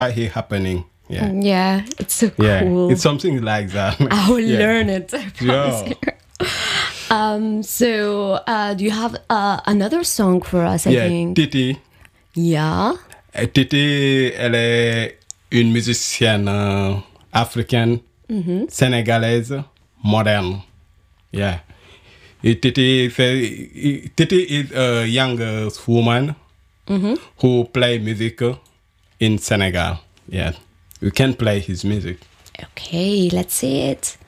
here happening. Yeah. Yeah, it's so Yeah. cool. It's something like that. I will Yeah. learn it. I promise Yeah. you. Do you have another song for us? I Yeah. think. Titi. Yeah. Titi, elle est une musicienne africaine, sénégalaise, moderne. Yeah. Titi is a young woman who play music in Senegal. Yeah. You can play his music. Okay, let's see it.